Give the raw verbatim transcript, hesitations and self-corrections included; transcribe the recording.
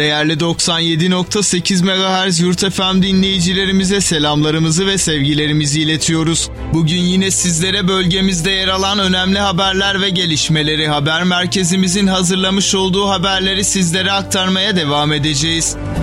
Değerli doksan yedi nokta sekiz megahertz Yurt F M dinleyicilerimize selamlarımızı ve sevgilerimizi iletiyoruz. Bugün yine sizlere bölgemizde yer alan önemli haberler ve gelişmeleri haber merkezimizin hazırlamış olduğu haberleri sizlere aktarmaya devam edeceğiz.